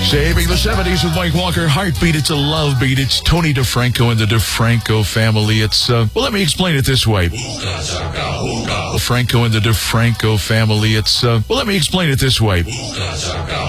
Saving the 70s with Mike Walker. Heartbeat, it's a love beat. It's Tony DeFranco and the DeFranco family. It's, well, let me explain it this way. DeFranco and the DeFranco family. It's, well, let me explain it this way.